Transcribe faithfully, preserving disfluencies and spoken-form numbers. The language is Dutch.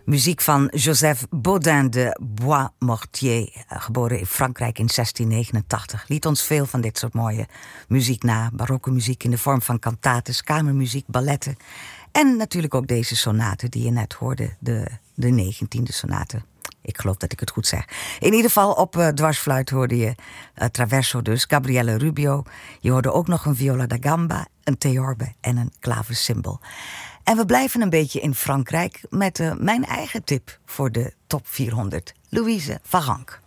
Muziek van Joseph Bodin de Boismortier, geboren in Frankrijk in zestien negenentachtig. Liet ons veel van dit soort mooie muziek na. Barokke muziek in de vorm van cantates, kamermuziek, balletten. En natuurlijk ook deze sonate die je net hoorde, de, de negentiende sonate. Ik geloof dat ik het goed zeg. In ieder geval op uh, dwarsfluit hoorde je uh, Traverso dus, Gabriele Rubio. Je hoorde ook nog een viola da gamba, een theorbe en een klaversymbol. En we blijven een beetje in Frankrijk met uh, mijn eigen tip voor de top vierhonderd. Louise Varank.